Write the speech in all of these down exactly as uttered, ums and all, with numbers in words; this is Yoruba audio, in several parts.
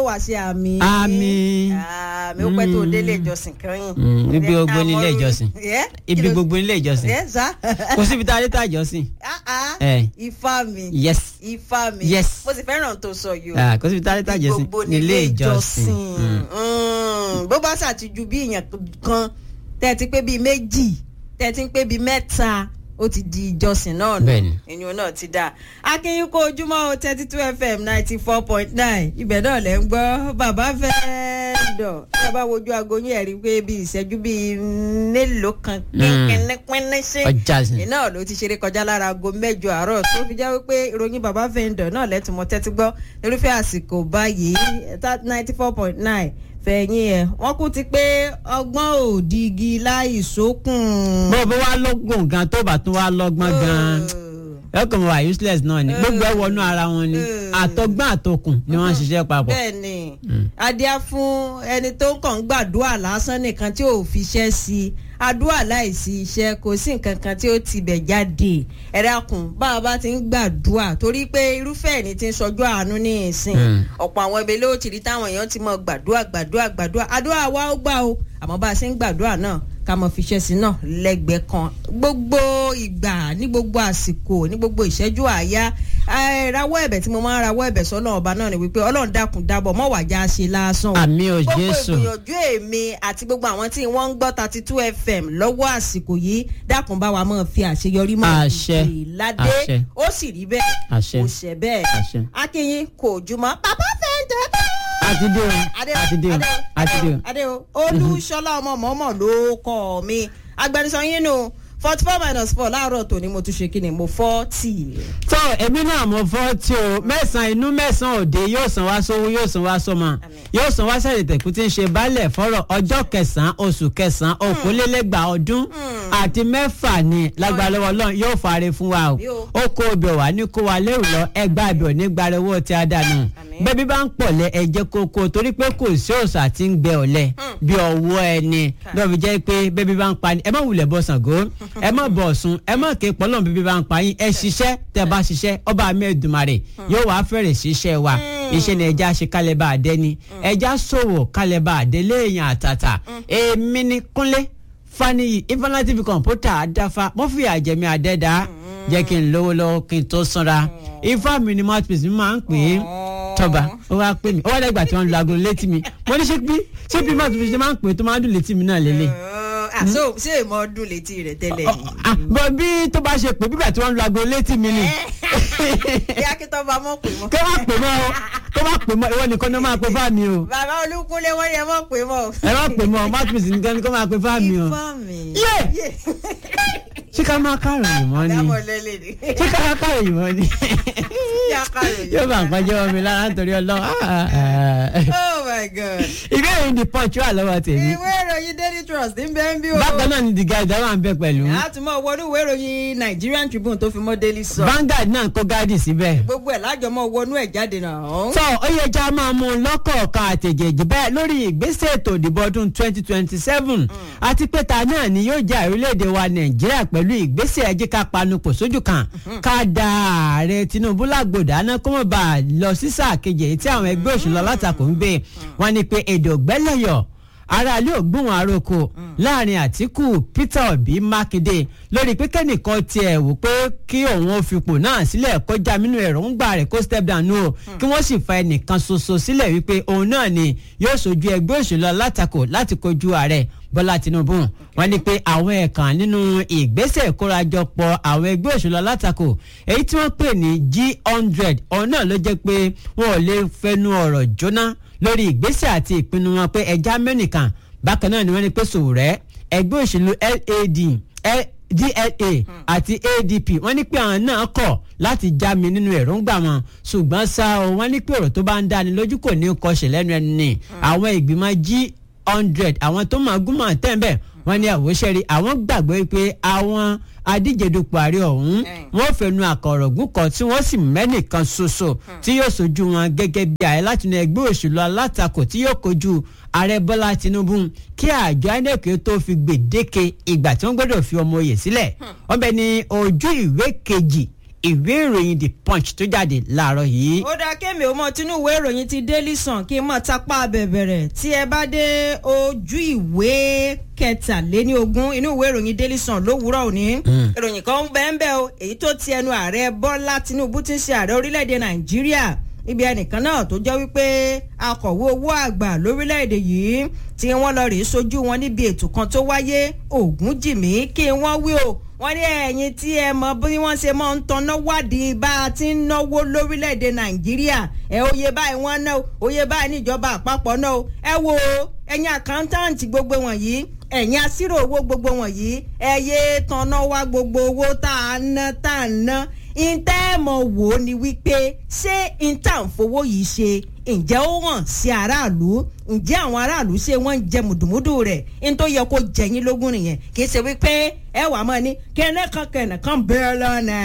wá sí àmì. àmì. àmì ó pẹ́ tó délé ìjọsìn kan yìí. ibi gbogbo nílé ìjọsìn. ibi gbogbo nílé ìjọsìn. kò síbi tá a lè ta ìjọsìn. ifá mi. yes. ifá mi. yes. mo sì fẹ́ràn tó sọ yìí o. kò síbi tá a lè ta ìjọsìn nílé ìjọsìn. bó bá ṣàtijú bí èèyàn kan tẹ́ ti pé bíi méjì tẹ́ ti ń pé bíi mẹ́ta ó ti di ìjọsìn náà nù ìyún náà ti dáa. akínyìn kó ojúmọ́ o thirty two fm ninety four point nine ibẹ̀ náà lẹ́ ń gbọ́ bàbá fẹ́ dọ̀ ẹ bá wojú aago yín ẹ̀ rí pé bíi ìṣẹ́jú bíi mélòó kan pínpínpínpín ṣe iná ló ti ṣeré kọjá lára aago mẹ́jọ àárọ̀ tó fi jẹ́ wípé ìròyìn bàbá fẹ́ dọ̀ náà lẹ́tùmọ̀ tẹ́tí gbọ́ irúfẹ́ àsìkò báyìí ninety four point nine fẹ̀yìn ẹ̀ wọ́n kú ti pé ọgbọ́n òdìgí láì sókun. bó bó wá lọ́gbọ̀n gan tó bá tún wá lọ́gbọ́n gan ẹ̀kọ́ mọ̀ wá useless náà ni gbogbo ẹ̀ wọnú ara wọn ni àtọgbọ́n àtòkùn ni wọ́n ń ṣiṣẹ́ papọ̀. bẹ́ẹ̀ni adíá fún ẹni tó ń kàn ń gbàdúrà lásán nìkan tí ò fi iṣẹ́ sí i àdúrà láìsí iṣẹ́ kò sí nǹkan kan tí ó ti bẹ̀ jáde ẹ̀dákun bá a bá ti ń gbàdúrà torí pé irúfẹ́ ẹni tí ń sọjọ́ àánú ní ìsìn ọ̀pọ̀ àwọn ẹbí ló ti rí táwọn èèyàn ti mọ gbàdúrà gbàdúrà gbàdúrà àdúrà wa ó gbà o àmọ́ bá a ṣe ń gbàdúrà náà ká mọ fiṣẹ́ sí náà lẹ́gbẹ̀ẹ́ kan gbogbo ìgbà ní gbogbo àsìkò ní gbogbo ìṣẹ́jú àáyá rawọ́ ẹ̀bẹ̀ tí mo máa ń rawọ́ ẹ̀bẹ̀ sọ́nà ọba náà ni wípé ọlọ́run dákun dábọ̀ mọ́ wàjà ṣe lásán o. àmì ò jésù. gbogbo ìgbìyànjú èmi àti gbogbo àwọn tí wọ́n ń gbọ́ thirty two fm lọ́wọ́ àsìkò yìí dákun bá wa máa fi àṣeyọrí mọ́ ìládé ó sì rí bẹ́ẹ̀ ó ṣẹ bẹ́ẹ̀ akínyìn kò jùmọ̀ bàbá fẹ́ jẹ́ bẹ́ẹ̀. àti dé o àti dé o àti dé o. adé o olúṣọlá ọmọ mọ́mọ́ ló kọ́ mi agbẹnusọ yín nù forty four minus four láàárọ̀ tòní mo tún ṣe kí ni mo forty. tó èmi náà mo forty o mẹ́sàn-án inú mẹ́sàn-án òde yóò san wá sówó yóò san wá sọ́mọ yóò san wá sẹ́yìn tẹ̀kú tí ń ṣe baálẹ̀ fọ́rọ̀ ọjọ́ kẹsàn-án oṣù kẹsàn-án okòólélẹ́gbàá ọdún àti mẹ́fà ni lágbàlọ́wọ́ ọlọ́run yóò fàre fún wa o ó kó obì wá ní kó wa lérò lọ ẹgbàá ibì òní gbàrẹ́ owó tí a dànù bẹ́ẹ̀ bí bá ń pọ̀lẹ́ ẹ̀jẹ̀ kókó torí pé kò sí òòṣà tí ń gbẹ ọ̀lẹ bí ọwọ́ ẹni lọ́ọ̀fi jẹ́ pé bẹ́ẹ̀ bí bá ń pa ni ẹ má wulẹ̀ bọ́ Ṣàngó ẹ má bọ̀ Ọ̀ṣun ẹ má ké pọ́lọ́n bíbí bá ń pa yín ẹ ṣiṣẹ́ tẹ́ bá ṣiṣẹ́ ọba mi Èdùmàrè yóò wá fẹ́rẹ̀ ṣiṣẹ́ wa iṣẹ́ ni ẹja ṣe kálẹ̀ bá àdé ni ẹja ṣòwò kálẹ̀ bá àdé léèyàn àtàtà èmi ni Kúnlé Fáníyì Ifáńlá T V kọ̀ǹpútà àdáfà mo fi àjẹmí àdẹ́dá jẹ́ kí n lówó lọ́wọ́ kí n tó sanra ifá mi ni mouthpiece mi máa ń pè é tọba ó wá pè mí ó wá dẹ́gbà tí wọ́n lu aago létí mi mo ní ṣé bí ṣé bí mouthpiece ṣe máa ń pè é tó máa ń dùn létí mi náà lélẹ̀. àṣọ ṣé èèmọ̀ dùn létí rẹ̀ tẹ́lẹ̀ yìí. bọ̀ bí tó bá ṣe pé bígbà tí wọ́n lu aago létí mi ni. bí akitọ́ bá mọ̀ pé mọ́. kí wọ́n pè mọ́ o tó bá pè mọ́ ìwọ nìkan ló máa pe fáà mi o. bàbá Olúkúnlé wọ́n ní ẹ mọ̀ pé mọ́. ẹ má pè mọ́ mouthpiece nìkan ni kó máa pe fáà mi o. ifá mi. ṣé ká máa káròyìn mọ́ ni ṣé ká máa káròyìn mọ́ ni yóò bá nǹkan jẹ́ omi lára nítorí ọlọ́run. oh my god. ìwé ìròyìn The Punch wà lọ́wọ́ tèmi. ìwé ìròyìn Daily Trust ń bẹ ń bí o. bákan náà ni The Guardian wà ń bẹ pẹ̀lú. àtúmọ̀ wọnú ìwé ìròyìn Nigerian Tribune tó fi mọ́ Daily Sun. Vanguard náà kó gáàdì síbẹ̀. gbogbo ẹ̀ lájọmọ́ wọnú ẹ̀ jáde náà. sọ oyèjà máa mú un lọ́kọ̀ọ̀kan àtẹ̀jẹ̀jì bẹ́ẹ̀ lórí ìgbésẹ̀ ètò ìdìbò ọdún twenty twenty seven àti pé ta náà ni yóò jẹ́ orílẹ̀-èdè wa Nàìjíríà pẹ̀lú ìgbésẹ̀ ẹjẹ́ ká panupọ̀ sójú kan ká da ààrẹ Tinubu lágbòdà náà kó mọ̀ bá a lọ sí sáà kejì èyí tí àwọn ẹgbẹ́ òṣèlú alátakò ń gbé wọn ni pé èdè ògbẹ́lẹ̀yọ̀ aráàlú ògbóhùn àròkọ láàrin Àtíkù Peter Obi Mákindé lórí pé kẹ́nìkan tiẹ̀ wò pé kí òun ó fipò náà sílẹ̀ kọjá nínú èròǹgbà rẹ̀ kó step down o kí wọ́n sì fa ẹnìkan ṣoṣo sílẹ̀ wípé òun náà ni yóò ṣojú ẹgbẹ́ òṣèlú alátakò láti kojú ààrẹ Bọ́lá Tinubu wọ́n ní pé àwọn ẹ̀kan nínú ìgbésẹ̀ ìkórajọpọ̀ àwọn ẹgbẹ́ òṣèlú alátakò èyí tí wọ́n pè ní G hundred ọ̀hún náà ló jẹ́ pé wọn ò lè fẹnu ọ̀rọ̀ jóná lórí ìgbésẹ̀ àti ìpinnu wọn pé ẹja mẹ́nìkan bákan náà ni wọ́n ní pé Sowore ẹgbẹ́ òṣèlú L A D D L A àti A D P wọ́n ní pé àwọn náà kọ̀ láti já mi nínú èròǹgbà wọn ṣùgbọ́n ṣá o wọ́n ní pé ọ̀rọ̀ tó bá ń dáni lójú kò ní kọsẹ̀ lẹ́nu ẹni ní àwọn ìgbìmọ̀ G hundred àwọn tó máa gúnmọ̀ tẹ́ǹbẹ̀ wọ́n ní àwòṣẹ́rí àwọn gbàgbọ́ pé àwọn adíjedupò ààrẹ ọ̀hún wọ́n fẹnu àkọ̀rọ̀gùn kan tí wọ́n sì mẹ́nìkan ṣoṣo tí yóò ṣojú wọn gẹ́gẹ́ bí ààrẹ láti inú ẹgbẹ́ òṣèlú alátakò tí yóò kojú ààrẹ Bọ́lá Tinubu kí àjọ I N E C tó fi gbèdéke ìgbà tí wọ́n gbọ́dọ̀ fi ọmọ oyè sílẹ̀ wọ́n bẹ ní ojú ìwé kejì ìwé ìròyìn The Punch tó jáde láàárọ̀ yìí. ó dáa kémi ó mọ tinú ìwé ìròyìn ti Daily Sun kí n mọ̀ tapá bẹ̀bẹ̀rẹ̀ tí ẹ bá dé ojú ìwé kẹtàléníogún inú ìwé ìròyìn Daily Sun lówùúrọ̀ òní. ìròyìn kan ń bẹ́ẹ̀ bẹ́ẹ̀ o èyí tó ti ẹnu ààrẹ Bọ́lá Tinubu ti ń ṣe ààrẹ orílẹ̀-èdè Nàìjíríà ibi ẹnìkan náà tó jẹ́ wípé akọ̀wé owó àgbà lórílẹ̀‐èdè yìí tí wọ́n lọ rèé sojú wọn níbi ètò kan tó wáyé Ògúnjìmí kí wọ́n wí o wọ́n ní ẹ̀yin tí ẹ mọ̀ bí wọ́n ṣe máa ń tanná wádìí bá a ti ń náwó lórílẹ̀‐èdè Nàìjíríà ẹ oyè báyìí wọ́n ná oyè báyìí níjọba àpapọ̀ náà ẹ wo ẹ̀yin àkáńtáǹtì gbogbo wọ̀nyí ẹ̀yin aṣírò owó gbogbo wọ̀nyí ẹ yé tanná wá gbogbo owó tá a ná tá a ná ìtẹ́ẹ̀mọ̀ wò ni wípé ṣé ìtàǹfowó yìí ṣe ǹjẹ́ ó hàn sí aráàlú ǹjẹ́ àwọn aráàlú ṣé wọ́n ń jẹ mùdùmùdù rẹ̀ ní tó yẹ kó jẹyìn lógún nìyẹn kì í ṣe wípé ẹ wà mọ́ ni kẹ́nẹ́ kan kẹ́nẹ́ kan bẹ́ẹ̀ lọ́nà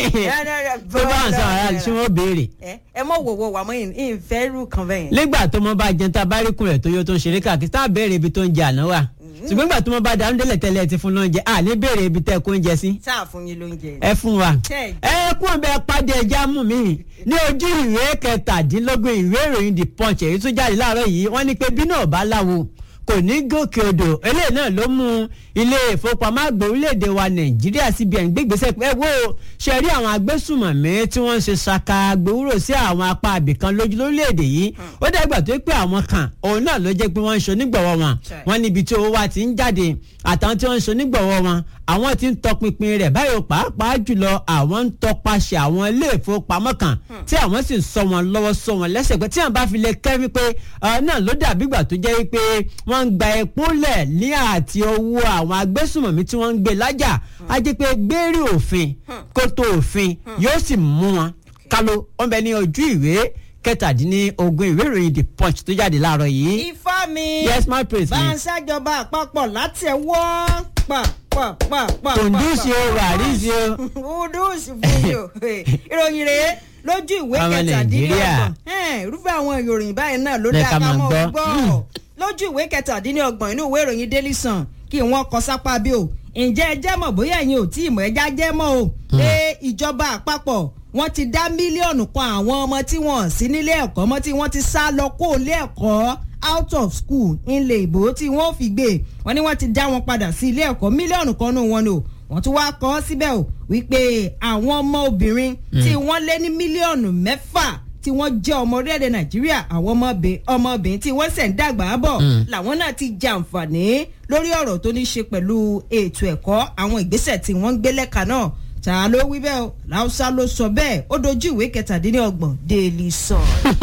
rẹ̀. tó bá ń sọ aráàlú tí wọ́n béèrè. ẹ mọ̀ wò wò wà mọ́ ìfẹ́ rú kan bẹ́ẹ̀. nígbà tó mọ bá jẹun tá a bá rí kun rẹ̀ tó yọ tó ń ṣeré káàkiri tá a béèrè ibi tó ń jẹ àná wà ṣùgbọ́n ìgbà tó mọ bá dàrú délẹ̀ tẹ́lẹ̀ ti fún lóúnjẹ à ní béèrè ibi tẹ́ kó ń jẹ sí. sáà fún yín lóúnjẹ. ẹ fún wa ẹ kún ọbẹ̀ pàdé ẹja mú mi ní ojú ìwé kẹtàdínlógún ìwé ìròyìn The Punch èyí tó jáde láàárọ̀ yìí wọ́n ní pé bí náà bá láwo kò ní gòkè odò eléyìí náà ló mú ilé ìfowópamọ́ àgbà orílẹ̀-èdè wa Nàìjíríà C B N gbégbèsè pé wo ṣe rí àwọn agbésùmọ̀mí tí wọ́n ń ṣe ṣaka gbòòrò sí àwọn apá abìkan lójú lórílẹ̀-èdè yìí ó dàgbà tó pé àwọn kan òun náà ló jẹ́ pé wọ́n ń ṣe onígbọ̀wọ́ wọn wọ́n níbi tí owó wa ti ń jáde àtàwọn tí wọ́n ń ṣe onígbọ̀wọ́ wọn àwọn tí ń tọpinpin rẹ̀ báyìí pàápàá jùlọ àwọn ń tọpasẹ̀ àwọn ilé ìfowópamọ́ kan tí àwọn sì ń sọ wọn lọ́wọ́ sọ wọn lẹ́sẹ̀ pé tí àwọn bá fi lè kẹ́ wípé náà ló dàbí ìgbà tó jẹ́ wípé wọ́n ń gba epo lẹ̀ ní àti owó àwọn agbésùmọ̀mí tí wọ́n ń gbé lájà á jẹ́ pé gbérí òfin kótó òfin yóò sì mú wọn kálọ wọn bẹ ní ojú ìwé kẹtàdínlógún ìwé ìròyìn The Punch tó jáde láàárọ̀ yìí. ifá mi yes my praise me. bá ń ṣàjọba àpapọ̀ láti ẹ̀wọ́ pa pa pa pa. kùndùsì o wàrísì o. kùndùsì fún mi o ìròyìn rèé lójú ìwé kẹtàdínlọ́gbọ̀n irúfẹ́ àwọn ìròyìn báyìí náà ló dáa ká mọ́ gbọ́ lójú ìwé kẹtàdínlọ́gbọ̀n inú ìwé ìròyìn Daily Sun kí wọ́n kọ sápá bí o ǹjẹ́ ẹ jẹ́ mọ̀ bóyá ẹ̀yin ò tí ì mọ̀ ẹja jẹ́ mọ̀ o pé ìjọba àpapọ̀ wọ́n ti dá mílíọ̀nù kan àwọn ọmọ tí wọ́n sí nílé ẹ̀kọ́ mọ́ tí wọ́n ti sá lọ kó ilé ẹ̀kọ́ out of school ilé ìbò tí wọ́n fi gbé wọ́n ní wọ́n ti dá wọn padà sí ilé ẹ̀kọ́ mílíọ̀nù kan nù wọn o wọ́n tún wáá kọ síbẹ̀ o wípé àwọn ọmọ obìnrin tí wọ́n lé ní mílíọ̀nù mẹ́fà tí wọ́n jẹ́ ọmọ orílẹ̀-èdè Nàìjíríà àwọn ọmọbìnrin tí wọ́n ṣẹ̀ ń dàgbà bọ̀ làwọn náà ti jàǹfààní lórí ọ̀rọ̀ tó ní ṣe pẹ̀lú ètò ẹ̀kọ́ àwọn ìgbésẹ̀ tí wọ́n ń gbé lẹ́ka náà ta ló wí bẹ́ẹ̀ o Láùsá ló sọ bẹ́ẹ̀ ó dojú ìwé kẹtàdínlọ́gbọ̀n Daily Sun.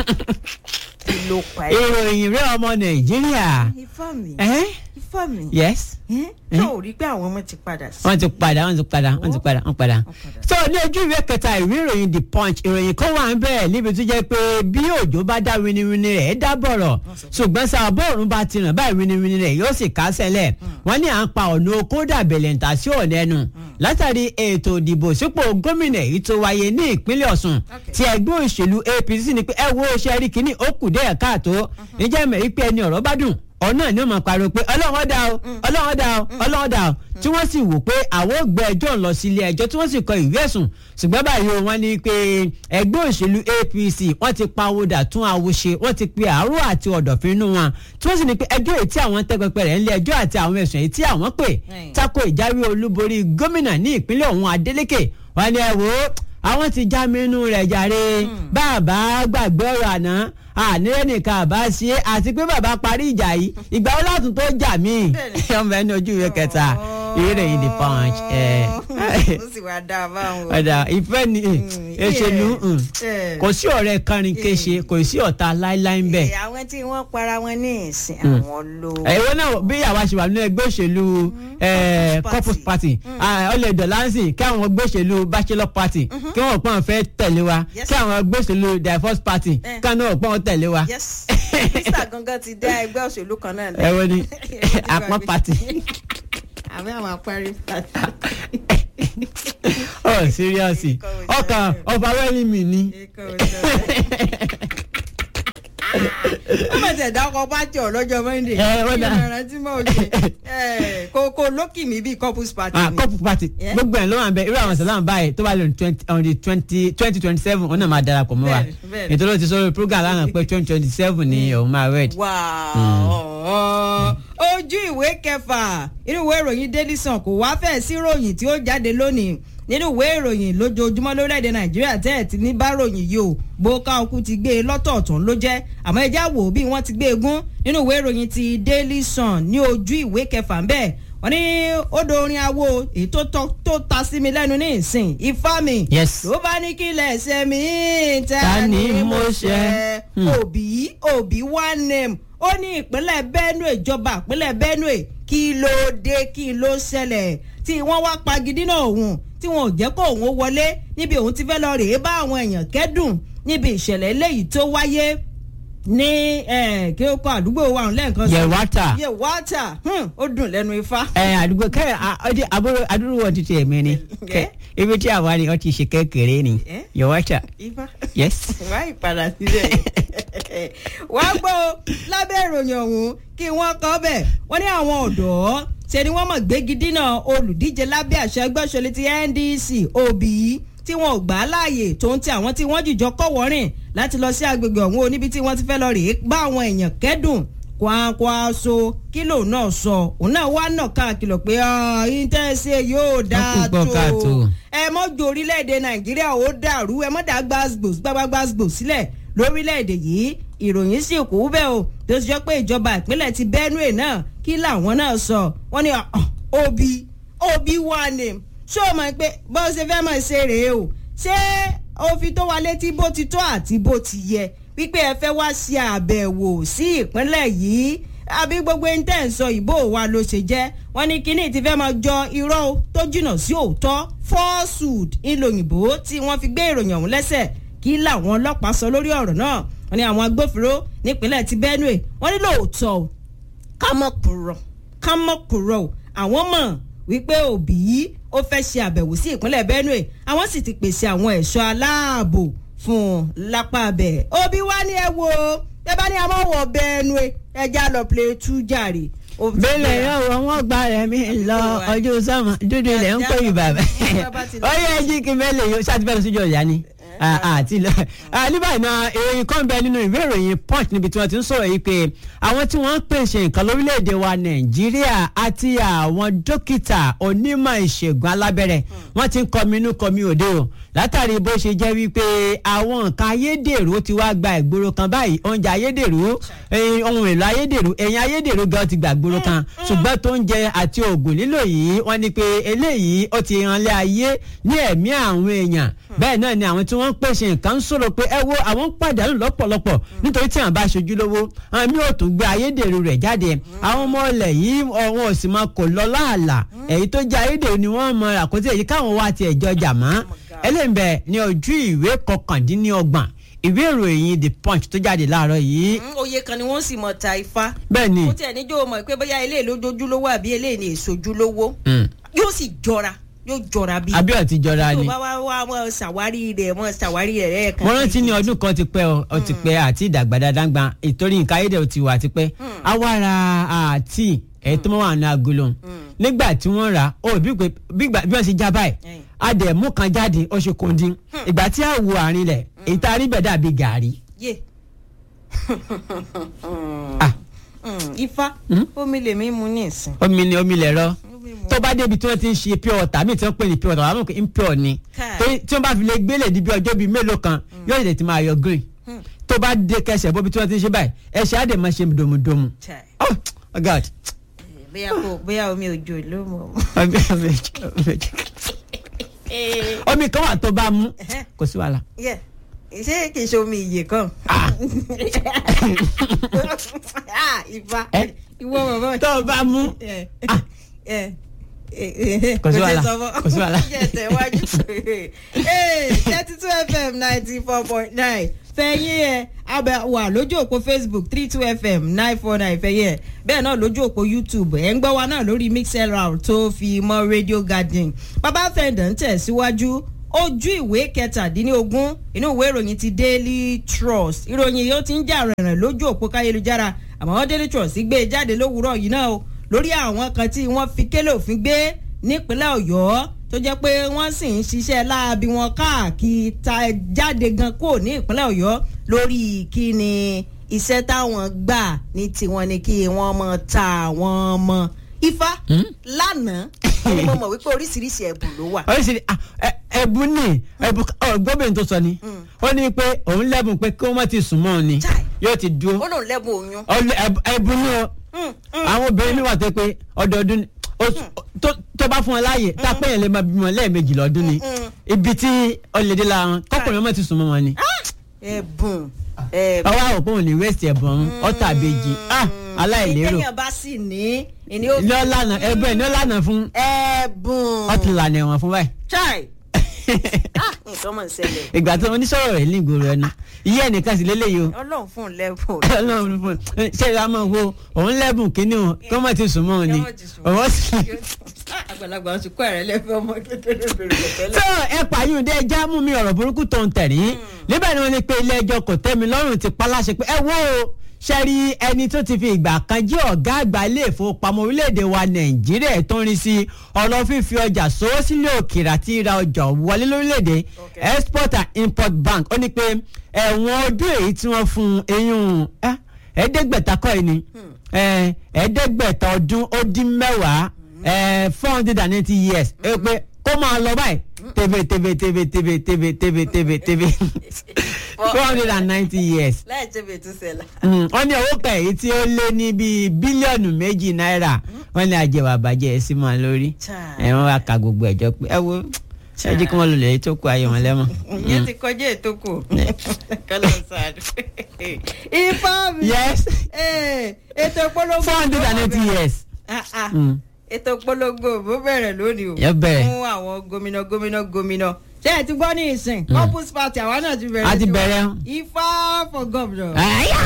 kí ló pa ẹ́. ìròyìn rẹ ọmọ Nàìjíríà. ifá mi ifá mi. yes. náà ò rí pé àwọn ọmọ ti padà sí. wọ́n ti padà wọ́n ti padà wọ́n ti padà wọ́n padà. so ní ojú ìwé kẹta ìwé ìròyìn The Punch ìròyìn kan wà ń bẹ̀ níbi tó jẹ́ pé bí òjò bá dá winiwini rẹ̀ dá bọ̀rọ̀ ṣùgbọ́n sáà bóòrùn bá ti ràn báyìí winiwini rẹ̀ yóò sì kásẹ̀ lẹ̀ wọ́n ní à ń pa ọ̀nà okó dàbẹ̀lẹ̀ ntà sí ọ̀nà ẹnu látàrí ètò ìdìbò sípò gómìnà èyí tó wáyé ní ìpínlẹ̀ Ọ̀ṣun tí ẹgbẹ́ òṣèlú A P C ní pé ẹ wo ṣe rí kínní ó kù díẹ̀ káàtó níjẹ́ mẹ́rin pé ẹni ọ̀rọ̀ bá dùn ọ̀nà ni ó máa pariwo pé ọlọ́run dá o ọlọ́run dá o ọlọ́run dá o tí wọ́n sì wò pé àwọn ò gbé ẹjọ́ lọ sí ilé ẹjọ́ tí wọ́n sì kọ ìwé ẹ̀sùn ṣùgbọ́n báyìí o wọ́n ní pé ẹgbẹ́ òṣèlú A P C wọ́n ti pa awodà tún awo ṣe wọ́n ti pe àárò àti ọ̀dọ̀fin inú wọn tí wọ́n sì ní pé ẹjọ́ èyí tí àwọn tẹ́pẹpẹ rẹ̀ ńlẹ̀ ẹjọ́ àti àwọn ẹ̀sùn èyí tí àwọn pè tako ìjáwé olúborí gómìnà ní ìpínlẹ̀ ọ̀hún Adeleke wọ́n ní ẹ wò ó àwọn ti já mínú rẹ̀ jàre bàbá gbàgbé ọ̀rọ̀ àná ànírẹ́ nìkan àbá ṣe é àti pé bàbá parí ìjà yìí ìgbà wo látún tó jà mí ọmọ ẹni ojú ìwé kẹta ìrè yìí The Punch. ó sì wá dá a báwọn. ọ̀dà ìfẹ́ ni èṣèlú kò sí ọ̀rẹ́ kánrin kéṣe kò sí ọ̀tá láíláí ń bẹ̀. àwọn tí wọ́n para wọn ní ìsìn àwọn ló. ìwọ náà bí àwa ṣe wà nínú ẹgbẹ́ òṣèlú Corpus Party ọlẹ́dọ̀ lansing kí àwọn ẹgbẹ́ òṣèlú Bachelor Party kí wọ́n pọ́n fẹ́ tẹ̀lé wa kí àwọn ẹgbẹ́ òṣèlú Divorce Party kí wọ́n pọ́n tẹ̀lé wa. yes mr gangan ti dá ẹgbẹ́ òṣèlú kan náà. ẹ wọ́n ní Àpọ́n Party. àbí àwọn apárí party. oh seriously ọkàn overwhelming mi ni. ó mà tẹ̀ dákọ̀ pátì ọ̀lọ́jọ́ monday ẹ ó dà ìrántí mọ́ òde kò lókì mí bíi couples party. ah couples party gbogbo ẹ̀ ló wà ń bẹ irú àwọn sàlámù báyìí tó bá lè on the twenty twenty twenty seven òun náà máa darapọ̀ mọ́ wa ètò ló ti sọ program lánàá pé twenty twenty seven ni òun máa red. ojú ìwé kẹfà inú ìwé ìròyìn Daily Sun kò wá fẹ́ sí ròyìn tí ó jáde lónìí nínú ìwé ìròyìn lójoojúmọ́ lórílẹ̀‐èdè Nàìjíríà tẹ́ ẹ̀ ti ní bá ròyìn yìí o bó ká okú ti gbé e lọ́tọ̀ọ̀tún ló jẹ́ àmọ́ ẹ já wò bí wọ́n ti gbé e gún nínú ìwé ìròyìn ti Daily Sun ní ojú ìwé kẹfà ń bẹ̀ wọ́n ní odò orin awo èyí tó tó ta sí mi lẹ́nu ní ìsìn ifá mi ló bá ní kí lẹ́sẹ̀ mi ta ni mo ṣe òbí òbí one name ó ní ìpínlẹ̀ Benue ìjọba ìpínlẹ̀ Benue kí ló dé kí ló ṣẹlẹ̀ tí wọ́n wá pagidínà òun tí wọn ò jẹ́ kó òun wọlé níbi òun ti fẹ́ lọ rèé bá àwọn èèyàn kẹ́dùn níbi ìṣẹ̀lẹ̀ eléyìí tó wáyé ní kí ó kọ àdúgbò wa lẹ́ẹ̀kan sí. Yewata Yewata ó dùn lẹ́nu ifá. ẹ àdúgbò kẹrẹ ọdí àbúrò àdúrò wọn ti tẹ mí ni ibi tí àwa ni wọn ti ṣe kékeré ni Yewata. ifá yes. wá ìpadà sílẹ̀ wá gbọ́ lábẹ́ ìròyìn ọ̀hún kí wọ́n kọ́ bẹ̀ wọ́n ní àwọn ọ̀dọ́ ṣe ni wọ́n mọ̀ gbégi dínà olùdíje lábẹ́ àṣẹ ẹgbẹ́ òṣèlú ti N D C Obi tí wọn ò gbà á láàyè tó ń ti àwọn tí wọ́n jìjọ kọ́wọ́rìn láti lọ sí agbègbè ọ̀hún oníbi tí wọ́n ti fẹ́ lọ rèé bá àwọn èèyàn kẹ́dùn kwakwaso kílò náà sọ òun náà wá náà káàkiri pé ìtẹ́sẹ̀ yóò dáa tó ẹ mọ́jọ orílẹ̀-èdè Nàìjíríà ó dàrú ẹ mọ́ dá gbàgbòs gbàgbàgbòs sílẹ̀ lórílẹ̀-èdè yìí ìròyìn sì kú bẹ́ẹ̀ o tó ti jọ pé ìjọba ìpínlẹ̀ ti Benue náà kí làwọn náà sọ wọ́n ní Obi Obi wà ní ṣé o mọ̀ pé bó ṣe fẹ́ mọ̀ ṣe rèé o ṣé ó fi tó wa létí bó ti tó àti bó ti yẹ wípé ẹ fẹ́ wá ṣe àbẹ̀wò sí ìpínlẹ̀ yìí àbí gbogbo ẹni tẹ́ ń sọ ìbò wa ló ṣe jẹ́ wọ́n ní kíní ti fẹ́ máa jọ irọ́ tó jìnnà sí òótọ́ falsehood ìlòyìnbó tí wọ́n fi gbé ìròyìn ọ̀hún lẹ́sẹ̀ kí làwọn ọlọ́pàá sọ lórí ọ̀rọ̀ náà wọ́n ní àwọn agbófinró nípínlẹ̀ ti Benue wọ́n ní lóòótọ́ ká mọ̀ kúrò ká mọ̀ kúrò àwọn mọ̀ wípé Obi ó fẹ́ ṣe àbẹ̀wò sí ìpínlẹ̀ Benue àwọn sì ti pèsè àwọn ẹ̀ṣọ́ aláàbò fún un lápá abẹ́ Obi wá ní ẹ wo ẹ bá ní a máa wọ Benue ẹ já lọ play two jàre. bẹ́lẹ̀ yóò wọ́n gba rẹ̀ mi lọ ọjọ́ sọ́mọ dúdú ilẹ̀ ń pè mí bàbá ó yẹ jí kí bẹ́lẹ̀ yóò ṣàtìbẹ́lẹ̀ síjọ ìyá ni àti lọ níbàyìí náà ìròyìn kan bẹ nínú ìwé ìròyìn Punch níbi tí wọ́n ti ń sọ̀rọ̀ yìí pé àwọn tí wọ́n ń pèsè nǹkan lórílẹ̀‐èdè wa Nàìjíríà àti àwọn dókítà onímọ̀ ìṣègùn alábẹ́rẹ́ wọ́n ti ń kọminú kọmi òde o látàrí bó ṣe jẹ́ wípé àwọn nǹkan ayédèrú ti wá gba ìgboro kan báyìí oúnjẹ ayédèrú ohun èlò ayédèrú ẹ̀yìn ayédèrú gan ti gba ìgboro kan ṣùgbọ́n tó ń jẹ àti oògùn lílò yìí wọ́n ní pé eléyìí ó ti hàn lé ayé ní ẹ̀mí àwọn èèyàn bẹ́ẹ̀ náà ni àwọn tí wọ́n ń pèsè nǹkan ń sọ̀rọ̀ pé ẹ wo àwọn ń pàdánù lọ́pọ̀lọpọ̀ nítorí tí àwọn bá ṣojú lówó àwọn mi ò tún gbé ayédèrú rẹ̀ jáde àwọn ọmọ ilẹ̀ yìí wọn ò sì máa kò lọ láàlà èyí tó jẹ́ ayédèrú ni wọ́n mọ àkóso èyí káwọn wá ti ẹ̀jọ́ jà mọ́ ẹlẹ́nbẹ̀ ní ojú ìwé kọkàndínlọ́gbọ̀n ìwé ìròyìn The Punch tó jáde láàárọ̀ yìí. oyè kan ni wọ́n sì mọ̀ ta ifá. bẹ́ẹ̀ ni ó tiẹ̀ níjó mọ̀ pé bóyá eléyìí ló dojúlówó àbí eléyìí ni èsojúlówó yóò sì jọra yóò jọra bí. àbí ọtí jọra ni. tó bá wá wá wọn ṣàwárí rẹ̀ wọn ṣàwárí rẹ̀ kan. wọ́n rántí ní ọdún kan ti pẹ́ ọ ti pẹ́ àti ìdàgbà dáadáa ìtorí nǹkan ayédèrú ti wà ti pẹ́ awara àti ẹ̀ tó mọ́ wà ní agolo nígbà tí wọ́n rà ó bí wọ́n ṣe já báyìí adẹ̀mú kan jáde ó ṣe kòndín ìgbà tí a wo àárín rẹ̀ èyí tá a rí bẹ̀ dàbí gàárì. ifá omi lèmi mu ní ìsìn. omi ni omi lẹ̀ rọ tó bá débi tí wọ́n ti ń ṣe pure water mi tí wọ́n pè ní pure water wọ́n mọ̀ pé impure ni tí wọ́n bá fi lè gbélé di bí ọjọ́ bíi mélòó kan yóò lè ti máa yọ green tó bá dé kẹsẹ̀ bóbi tí wọ́n ti ń ṣe báyìí ẹ̀ṣẹ̀ á dẹ̀ máa ṣe dòmùdòmù. oh god. bóyá kò bóyá omi òjò ló mọ̀. omi kan wà tó bá mú kò sí wàhálà. ṣé kì í ṣe omi ìyè kan. ìfà ìwọ bàbá. tó bá mú. kò sí wàhálà kò sí wàhálà. thirty two F M ninety four point nine fẹ̀yìn ẹ̀ abẹ́ wà lójú òpó Facebook three two F M nine four nine fẹ̀yìn ẹ̀ bẹ́ẹ̀ náà lójú òpó YouTube ẹ̀ ń gbọ́ wa náà lórí mixlr tó fi mọ́ Radio Garden bàbá fẹ̀dọ̀ ń tẹ̀síwájú ojú ìwé kẹtàdínlógún inú ìwé ìròyìn ti Daily Trust ìròyìn yìí ó ti ń jà rẹ̀rẹ̀ lójú òpó káyélujára àmọ́ Daily Trust gbé e jáde lówùúrọ̀ yìí náà o lórí àwọn kan tí wọ́n fi kélé òfin gbé nípínlẹ̀ Ọ̀yọ́ tó jẹ́ pé wọ́n sì ń ṣiṣẹ́ láabi wọn káàkiri ta jáde gan kó ní ìpínlẹ̀ Ọ̀yọ́ lórí kí ni iṣẹ́ táwọn gbà ní tiwọn ni kí wọ́n mọ̀ ta àwọn ọmọ Ifá lánàá ni mo mọ̀ wípé oríṣiríṣi ẹ̀bùn ló wà. oríṣiríṣi ẹ̀bùn ni ẹ̀bùn gbọ́bìnrin tó sọ ni ó ní pé òun lẹ́bùn pé kí wọ́n má ti sùn mọ́ ọ ni yóò ti dúró. ó lòun lẹ́bùn oyún. ẹ̀bùn ni o àwọn obìnrin mi wà tó pé ọdọọdún tó bá fún ọ láàyè tá a pé yẹn lè máa bímọ lẹ́ẹ̀mejì lọ́dún ni ibi tí ọ̀lẹ́dẹ́ la wọn kọ́kùnrin ọmọ ti sùn mọ́ wọn ni. ẹ̀bùn ọwọ́ àwọn òpó òní wẹ́ẹ̀sì ẹ̀bùn ọ̀hún ọ̀tà àbèjì aláìlérò. ìdẹ́yìn bá sì ní ní ọ̀lànà ẹ̀bùn ẹ̀ ní ọ̀lànà fún. ẹ̀bùn ọ̀tí lànà ẹ̀wọ̀n fún báyìí. chai nǹkan mọ̀ ń ṣẹlẹ̀. ìgbà tó oníṣòro rẹ̀ ní ìgboro ẹnu iye ẹnìkan sì lélẹ́yìí o. ọlọ́run fún un lẹ́bùn. ọlọ́run fún un ṣé ìyá máa wo òun lẹ́bùn kínní o kí wọ́n má ti sùn mọ́ ọ ni. ọwọ́ sì. àgbàlagbà ń sùn kọ́ ẹ̀rẹ́ lẹ́fẹ̀ẹ́ ọmọ kékeré bèrè tẹ́lẹ̀. tó ẹ pààyàn dé ẹja mú mi ọ̀rọ̀ burúkú tó ń tẹ̀rí níbẹ̀ ni wọ́n ní pé ilé ẹjọ́ kò tẹ́ mi lọ́rùn ti pa láṣẹ pé ẹ wo ṣẹ́rí ẹni tó ti fi ìgbà kan jí ọ̀gá àgbà ilé ìfowópamọ́ orílẹ̀-èdè wa Nàìjíríà tó ń rí sí ọ̀rọ̀ fífi ọjà sówó sílé òkèèrè àti ra ọjà wọlé lórílẹ̀-èdè Export and Import Bank ó ní pé ẹ̀wọ̀n ọdún èyí tí wọ́n fún eyín ẹ̀ẹ́dẹ́gbẹ̀ta kọ́ ẹni ẹ̀ẹ́dẹ́gbẹ̀ta ọdún ó dín mẹ́wàá four hundred and eighty years ẹ pé kó máa lọ báyìí tebe tebe tebe tebe tebe tebe tebe tebe four hundred and ninety years. láì tebe tó ṣẹlẹ̀. wọ́n ní owó kan èyí tí ó lé ní bíi bílíọ̀nù méjì náírà wọ́n ní àjẹwà bàjẹ́ ẹ̀ sí máa lórí ẹ̀ wọ́n wá ka gbogbo ẹ̀jọ́ pé ẹ wo ẹ jí kí wọ́n lò lè tó kù ayé wọn lẹ́mọ̀. ìyẹn ti kọjá ètò kù kọ́lọ́ sáàdù. Ifá mi. yes. ètò ìpolongo. four hundred and eighty years. ètò ìpolongo bó bẹ̀rẹ̀ lónìí o. yẹ bẹ̀rẹ̀. fún àwọn gómìnà gómìnà gómìnà ṣé ẹ ti gbọ́ ní ìsìn Couples Party àwa náà ti bẹ̀rẹ̀. a ti bẹ̀rẹ̀. Ifá for governor.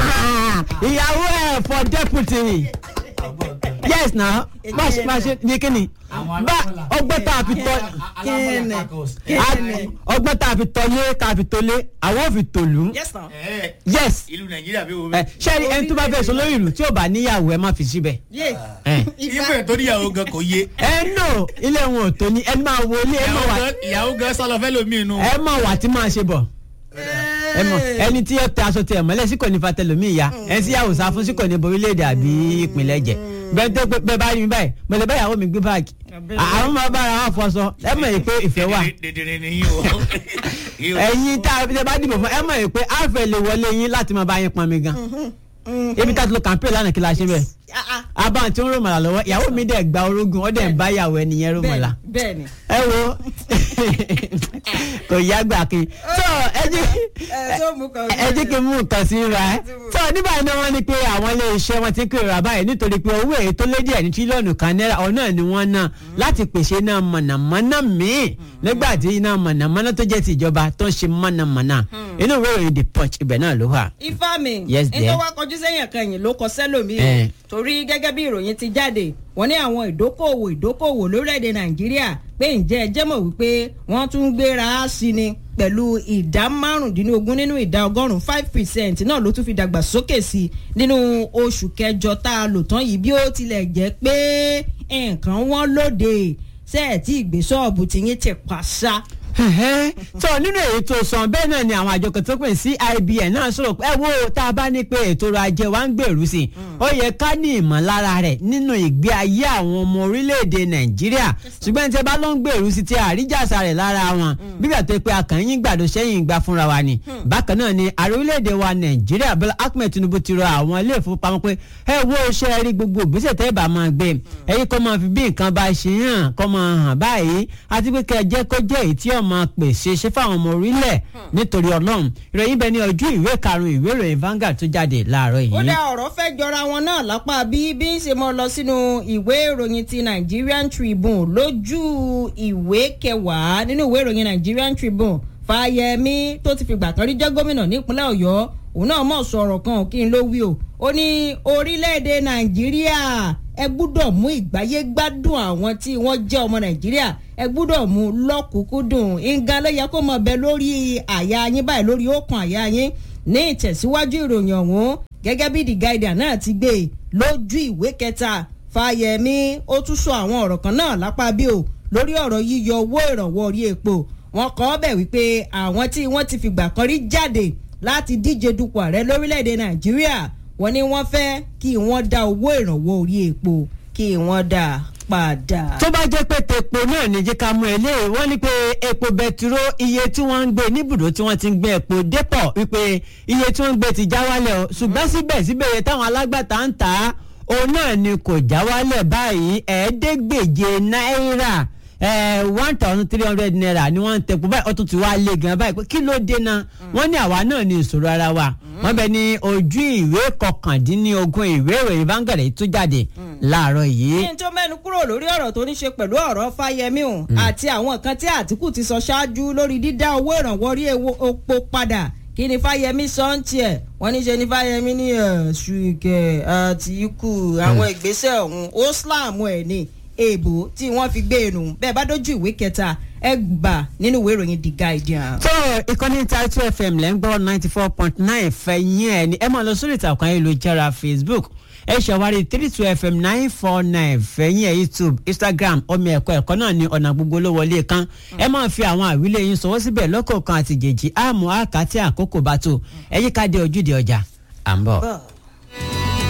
ìyàwó ẹ̀ for deputy. yes na máṣe máṣe ní kíni bá ọgbọ́n tá a fi tọ́ ọgbọ́n tá a fi tọ́lé tá a fi tọ́lé àwọn ò fi tòlú. yes na. yes. ìlú Nàìjíríà bí wo bẹ. ṣé ẹni tó bá fẹ́ sọ lórí ìlú tí ò bá níyàwó ẹ má fi síbẹ̀. ìfẹ́ tó níyàwó gan kò yé. ẹ nọ ilé wọn ò tó ní ẹ máa wo ilé ẹ máa wà. ìyàwó gan sọlọ fẹ́ lómi inú. ẹ máa wà tí máa ṣe bọ̀ ẹni tí ó tẹ aṣọ tẹ mọ́lẹ̀ sí kò ní fa tẹlomi ìyá ẹni tí yàwó sá fún sí kò ní borílẹ̀-èdè àbí ìpínlẹ̀ jẹ bẹ́ẹ̀ tó bẹ́ẹ̀ bá rí mi báyìí mo lè bá ìyàwó mi gbé báàgì àwọn máa bára wọn fọṣọ ẹ mọ̀ yìí pé ìfẹ́ wà ẹ̀yin tá a bá dìbò fún ẹ mọ̀ yìí pé àfẹ́ lè wọlé yín láti máa bá yín pọn mi gan ibi tá a ti lo campaign lánàá kí la ṣe bẹ́ẹ̀ abáwọn tí ń rọmọlá lọ́wọ́ ìyàwó mi dẹ̀ gba orógùn ó dẹ̀ ń bá ìyàwó ẹnìyẹn rọmọlá ẹ wo kò yá gbà kí so ẹ jí kí n mú nǹkan sí ra ẹ so nígbà yẹn wọ́n ní pé àwọn ilé iṣẹ́ wọn ti ń kéré ra báyìí nítorí pé owó èyí tó lé díẹ̀ ní tírílíọ̀nù kan náírà ọ̀nà ni wọ́n ná láti pèsè iná mọ̀nàmọ́ná míì nígbà tí iná mọ̀nàmọ́ná tó jẹ́ ti ìjọba tó ń ṣe mọ̀nàmọ́ná inú ìwé ìròyìn The Punch ibẹ̀ náà ló wà. Ifá mi yes dear nítorí wàá kọjú sẹ́yìn kan yìí ló kọ sẹ́lòmíì torí gẹ́gẹ́ bí ìròyìn ti jáde wọ́n ní àwọn ìdókòwò ìdókòwò lórílẹ̀‐èdè Nàìjíríà pé ǹjẹ́ ẹ jẹ́ mọ̀ wípé wọ́n tún ń gbéra sí ni pẹ̀lú ìdá márùndínlógún nínú ìdá ọgọ́rùn-ún five percent náà ló tún fi dàgbà sókè sí nínú oṣù kẹjọ tá a lò tán yìí bí ó tilẹ̀ jẹ́ pé nǹkan wọ́n lóde sẹ́ẹ̀tì ìgbésọ́ọ̀bù tìyín ti pàṣà. tó nínú èyí tó sàn bẹ́ẹ̀ náà ni àwọn àjọ kan tó pè sí I B N náà sọ̀rọ̀ pé ẹ wo tá a bá ní pé ètò ọrọ̀ ajé wa ń gbèrú sí i ó yẹ ká ní ìmọ̀lára rẹ̀ nínú ìgbé ayé àwọn ọmọ orílẹ̀-èdè Nàìjíríà ṣùgbọ́n tí ẹ bá ló ń gbèrú sí ti àríjàsà rẹ̀ lára wọn bíbẹ̀ tó pé akànyìn gbàdó sẹ́yìn gbà fúnra wa ni bákan náà ni ààrẹ orílẹ̀-èdè wa Nàìjíríà Bọ́lá Ahmed Tinubu ti rọ àwọn ilé ìfowópamọ́ pé ẹ wo ṣe rí gbogbo ìgbésẹ̀ tẹ́ bá máa gbé ẹ̀yin kọ́ máa fi bí nǹkan bá ṣe hàn kọ́ máa hàn báyìí àti pé kẹ́ ẹ jẹ́ kó jẹ́ èyí tí ó máa pèsè ṣe fáwọn ọmọ orílẹ̀ nítorí Ọlọ́run ìròyìn bẹ ní ojú ìwé karùn-ún ìwé ìròyìn Vanguard tó jáde láàárọ̀ yìí. ó dá ọ̀rọ̀ fẹ́ jọra wọn náà lápá bí bí ń ṣe mọ́ lọ sínú ìwé ìròyìn ti Nigerian Tribune lójú ìwé kẹwàá nínú ìwé ìròyìn Nigerian Tribune Fáyẹmí tó ti fìgbà kan rí jẹ́ gómìnà nípínlẹ̀ Ọ̀yọ́ òun náà mọ̀ sọ̀rọ̀ kan kí n ló wí o ó ní orílẹ̀-èdè Nàìjíríà ẹ gbúdọ̀ mú ìgbáyé gbádùn àwọn tí wọ́n jẹ́ ọmọ nàìjíríà ẹ gbúdọ̀ mú lọ́kùnkúndùn nǹkan ló yẹ kó mọ̀ bẹ lórí àyà yín báyìí lórí òkun àyà yín ní ìtẹ̀síwájú ìròyìn ọ̀hún gẹ́gẹ́ bí The Guardian náà ti gbé lójú ìwé kẹta Fáyẹmí ó tún sọ àwọn ọ̀rọ̀ kan náà lápá bí o lórí ọ̀rọ̀ yíyọ owó ìrànwọ́ orí epo wọ́n kọ́ bẹ̀ wípé àwọn tí wọ́n ti fìgbà kan rí jáde láti díje dupò ààrẹ lórílẹ̀‐èdè nàìjíríà wọ́n ní wọ́n fẹ́ kí wọ́n dá owó ìrànwọ́ orí epo kí wọ́n dá padà. tó bá jẹ́ pé tepo náà ní jíkà mú eléyìí wọ́n ní pé epo bẹtiró iye tí wọ́n ń gbé níbùdó tí wọ́n ti ń gbé epo dépọ̀ wípé iye tí wọ́n ń gbé ti já wálẹ̀ o ṣùgbọ́n síbẹ̀síbẹ̀ iye táwọn alágbàtà ń tà á òun náà ni kò já wálẹ̀ báyìí ẹ̀ẹ́dẹ́gbèje náírà one thousand three hundred naira ni wọ́n ń tepo báyìí ó tún ti wá lé gan báyìí pé kí ló dé náà wọ́n ní àwa náà ní ìṣòro ara wa wọ́n bẹ ní ojú ìwé kọkàndínlógún ìwé ìròyìn Vanguard tó jáde láàárọ̀ yìí. kí n tó mẹ́nu kúrò lórí ọ̀rọ̀ tó ní ṣe pẹ̀lú ọ̀rọ̀ Fáyẹmí o àti àwọn nǹkan tí Àtíkù ti sọ ṣáájú lórí dídá owó ìrànwọ́ orí epo padà kí ni Fáyẹmí sọ ń tiẹ̀ wọ́n ní ṣe ni Fáyẹmí ní ṣùkẹ́ Àtíkù àwọn ìgbésẹ̀ ọ̀hún ó slam ẹ̀ ní èèbò tí wọ́n fi gbé inú bẹ́ẹ̀ bá dójú ìwé kẹta ẹ gbà nínú ìwé ìròyìn The Guardian. tó ìkànnì Title F M lẹ́ ń gbọ́ ninety four point nine fẹ̀yìn ẹ̀ ni ẹ máa lọ sórí ìtàkùn ayélujára Facebook ẹ ṣàwárí three two F M nine four nine fẹ̀yìn ẹ̀ YouTube Instagram omi ẹ̀kọ́ ẹ̀kọ́ náà ní ọ̀nà gbogbo ló wọlé kan ẹ máa fi àwọn àwílé yín sọwọ́ síbẹ̀ lọ́kọ̀ọ̀kan àti jèjì àmọ́ àkàtì àkókò bá tó ẹ yíká dé ojúde ọjà à ń bọ̀.